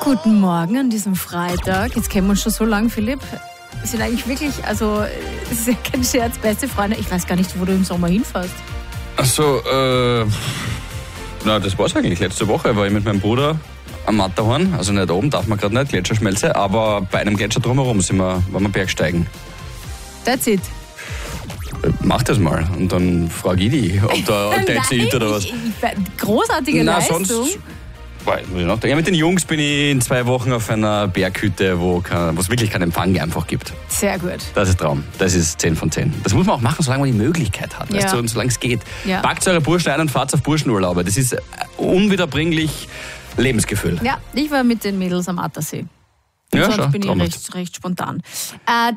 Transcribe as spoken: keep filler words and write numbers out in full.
Guten Morgen an diesem Freitag. Jetzt kennen wir uns schon so lange, Philipp. Wir sind eigentlich wirklich, also, es ist ja kein Scherz, beste Freunde. Ich weiß gar nicht, wo du im Sommer hinfährst. Ach so, äh, na, das war's eigentlich. Letzte Woche war ich mit meinem Bruder am Matterhorn, also nicht oben, darf man gerade nicht, Gletscherschmelze, aber bei einem Gletscher drumherum sind wir, waren wir Bergsteigen. That's it. Mach das mal und dann frage ich dich, ob da that's it oder was. Ich, ich, großartige Na, Leistung. sonst, ja, mit den Jungs bin ich in zwei Wochen auf einer Berghütte, wo es wirklich keinen Empfang einfach gibt. Sehr gut. Das ist Traum. Das ist zehn von zehn. Das muss man auch machen, solange man die Möglichkeit hat. Ja. Weißt du, und solange es geht. Ja. Packt eure Burschen ein und fahrt auf Burschenurlaube. Das ist unwiederbringlich Lebensgefühl. Ja, ich war mit den Mädels am Attersee. Ja, Sonst schau, bin ich traumhaft. recht, recht spontan. Äh,